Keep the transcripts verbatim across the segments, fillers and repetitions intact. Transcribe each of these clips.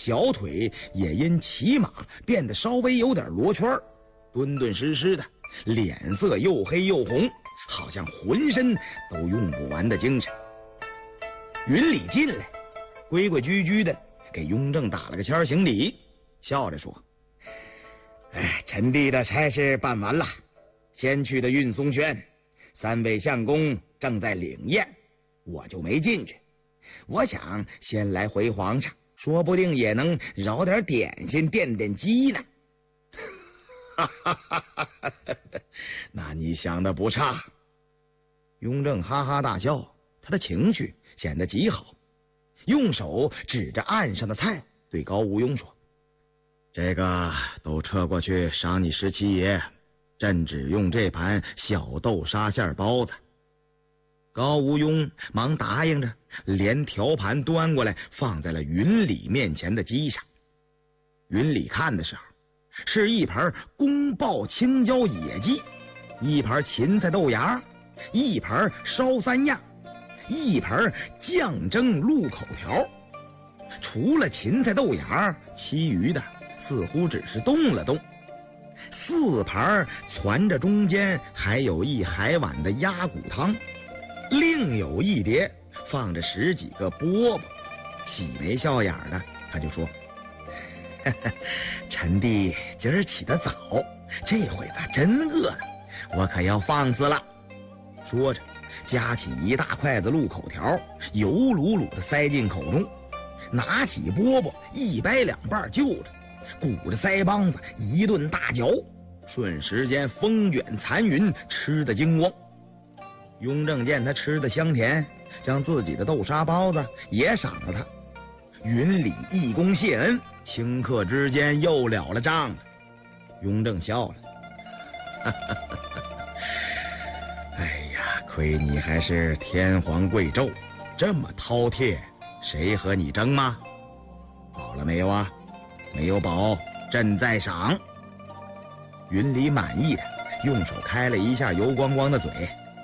小腿也因骑马变得稍微有点罗圈，敦敦实实的，脸色又黑又红，好像浑身都用不完的精神。云里进来，规规矩矩的给雍正打了个签行礼，笑着说：“哎，臣弟的差事办完了，先去的运松轩，三位相公正在领宴，我就没进去。我想先来回皇上，说不定也能饶点点心垫垫饥呢。”哈哈哈哈哈！那你想的不差。雍正哈哈大笑，他的情绪显得极好，用手指着案上的菜，对高无庸说：“这个都撤过去赏你十七爷，朕只用这盘小豆沙馅包子。”高无庸忙答应着，连条盘端过来，放在了云里面前的鸡上。云里看的时候，是一盘宫爆青椒野鸡，一盘芹菜豆芽，一盘烧三样，一盘酱蒸鹿口条。除了芹菜豆芽，其余的似乎只是动了动。四盘攒着中间还有一海碗的鸭骨汤，另有一碟放着十几个饽饽。喜眉笑眼的，他就说：“呵呵，臣弟今儿起得早，这会子真饿了，我可要放肆了。”说着，夹起一大筷子鹿口条，油噜噜的塞进口中，拿起饽饽一掰两半就着，鼓着腮帮子一顿大嚼，瞬时间风卷残云，吃得精光。雍正见他吃得香甜，将自己的豆沙包子也赏了他。云里一躬谢恩，顷刻之间又了了账了。雍正笑了，哈哈哈哈，哎呀，亏你还是天皇贵胄，这么饕餮，谁和你争吗？饱了没有啊？没有饱，朕再赏。云里满意的用手开了一下油光光的嘴，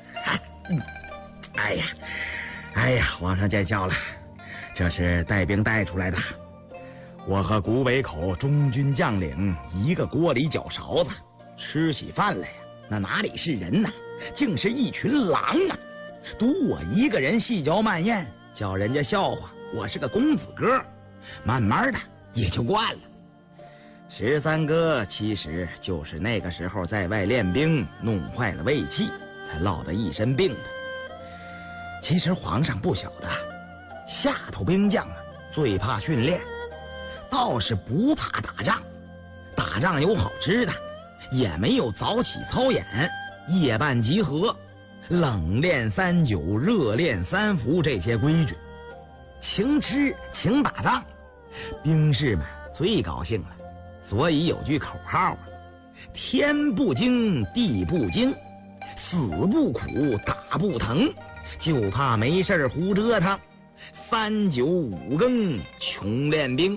哎呀，哎呀，皇上见笑了，这是带兵带出来的。我和古北口中军将领一个锅里搅勺子，吃起饭来呀，那哪里是人呐，竟是一群狼啊！独我一个人细嚼慢咽，叫人家笑话我是个公子哥，慢慢的也就惯了。十三哥其实就是那个时候在外练兵，弄坏了胃气，才落得一身病的。其实皇上不晓得，下头兵将啊最怕训练，倒是不怕打仗。打仗有好吃的，也没有早起操演、夜半集合、冷练三九、热练三伏这些规矩。情吃情打仗，兵士们最高兴了。所以有句口号啊：天不惊地不惊，死不苦打不疼，就怕没事胡折腾，三九五更穷练兵。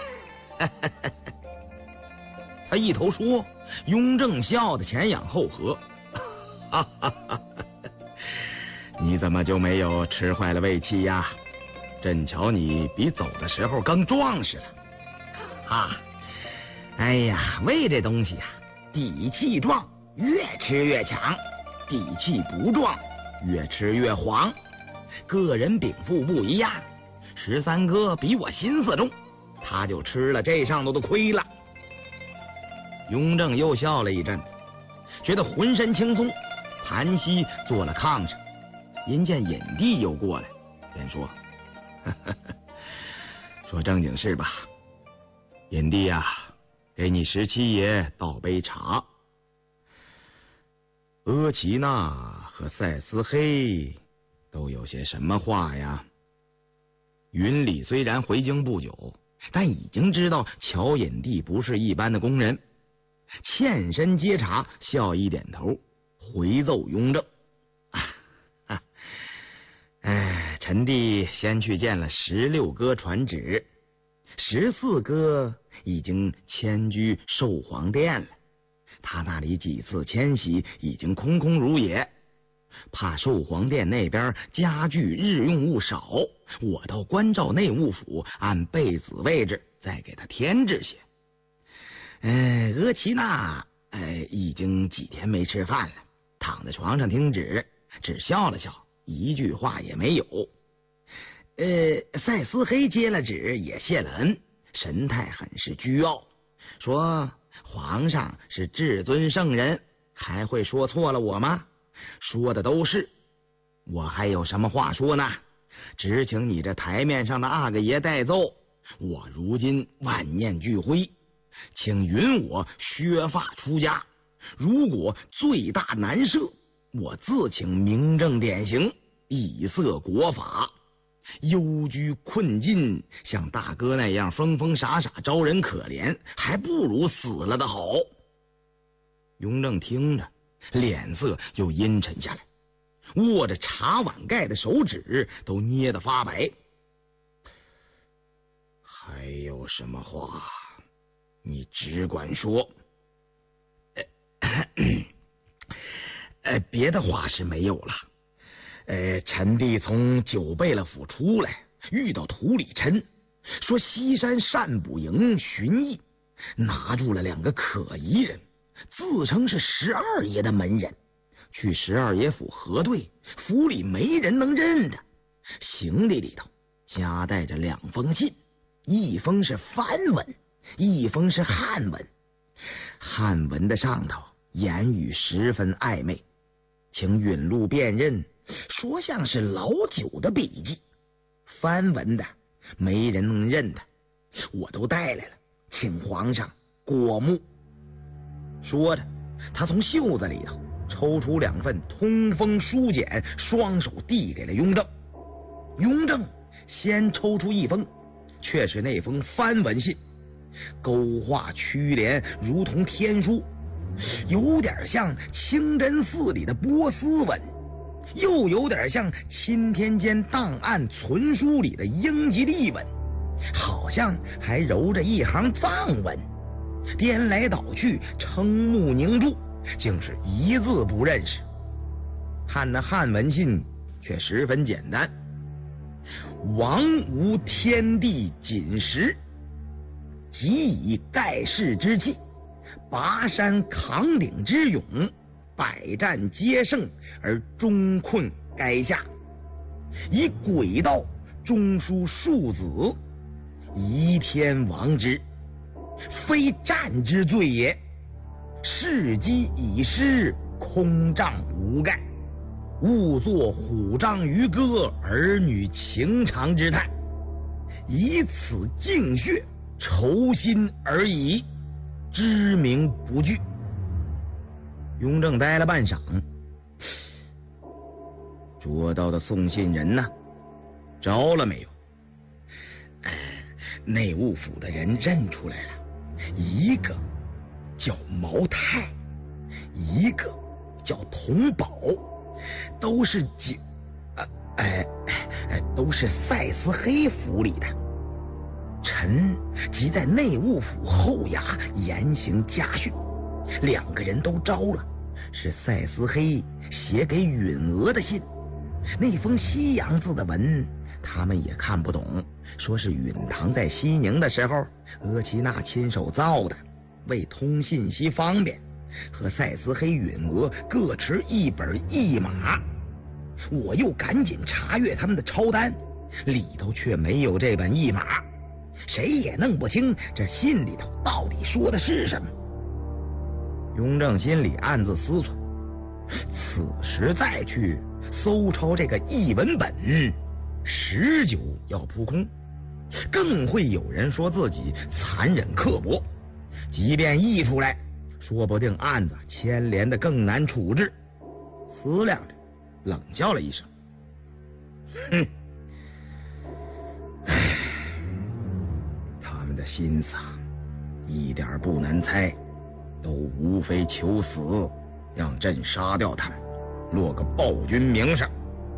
他一头说，雍正笑得前仰后合。你怎么就没有吃坏了胃气呀？朕瞧你比走的时候更壮实了。啊，哎呀，胃这东西啊，底气壮越吃越强，底气不壮越吃越黄。个人禀赋不一样，十三哥比我心思重，他就吃了这上头的亏了。雍正又笑了一阵，觉得浑身轻松，盘膝坐了炕上。因见隐帝又过来，便说：“呵呵呵，说正经事吧。隐帝呀、啊，给你十七爷倒杯茶。阿奇那和赛斯黑都有些什么话呀？”云里虽然回京不久，但已经知道乔隐帝不是一般的工人，欠身接茶，笑意点头，回奏雍正：“啊啊，哎，臣弟先去见了十六哥传旨，十四哥已经迁居寿皇殿了，他那里几次迁徙已经空空如也。 怕寿皇殿那边家具日用物少，我到关照内务府按贝子位置再给他添置些。呃，额齐娜呃已经几天没吃饭了，躺在床上听旨，只笑了笑，一句话也没有。呃，赛斯黑接了旨，也谢了恩，神态很是倨傲，说皇上是至尊圣人，还会说错了我吗？说的都是，我还有什么话说呢？只请你这台面上的阿哥爷代奏，我如今万念俱灰，请允我削发出家。如果罪大难赦，我自请明正典刑，以色国法。幽居困境，像大哥那样疯疯傻傻招人可怜，还不如死了的好。雍正听着，脸色又阴沉下来，握着茶碗盖的手指都捏得发白。还有什么话，你只管说。呃，别的话是没有了。呃，臣弟从九贝勒府出来，遇到涂里琛，说西山善补营巡弋，拿住了两个可疑人，自称是十二爷的门人，去十二爷府核对，府里没人能认的。行李里头夹带着两封信，一封是梵文，一封是汉文。汉文的上头言语十分暧昧，请允录辨认，说像是老九的笔迹。梵文的没人能认的，我都带来了，请皇上过目。说着，他从袖子里头抽出两份通风书简，双手递给了雍正。雍正先抽出一封，却是那封梵文信，勾画曲联如同天书，有点像清真寺里的波斯文，又有点像钦天监档案存书里的英吉利文，好像还揉着一行藏文，颠来倒去，瞠目凝住，竟是一字不认识。看那汉文信却十分简单：王无天地锦时，即以盖世之气，拔山扛鼎之勇，百战皆胜而终困垓下，以诡道中书庶子，夷天王之，非战之罪也。事机已失，空帐无盖，勿作虎章于歌，儿女情长之态，以此净血酬心而已，知名不惧。雍正呆了半晌，捉到的送信人呢？着了没有？哎，内务府的人认出来了，一个叫毛泰，一个叫童宝，都是九，呃，哎哎，都是赛斯黑府里的。臣即在内务府后衙严刑家训，两个人都招了，是赛斯黑写给允娥的信。那封西洋字的文他们也看不懂，说是允堂在西宁的时候额齐娜亲手造的，为通信息方便，和赛斯黑允娥各持一本一码。我又赶紧查阅他们的抄单，里头却没有这本一码，谁也弄不清这信里头到底说的是什么。雍正心里暗自思忖，此时再去搜抄这个译文本，十九要扑空，更会有人说自己残忍刻薄，即便译出来，说不定案子牵连的更难处置。思量着，冷笑了一声，哼，他们的心思啊，一点不难猜，都无非求死，让朕杀掉他们，落个暴君名声。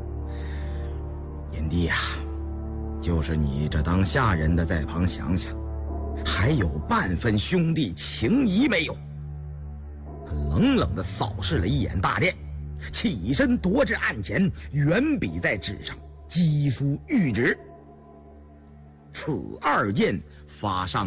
燕帝啊，就是你这当下人的在旁想想，还有半分兄弟情谊没有？他冷冷地扫视了一眼大殿， 起身夺至案前，圆笔在纸上击书谕旨：此二件发上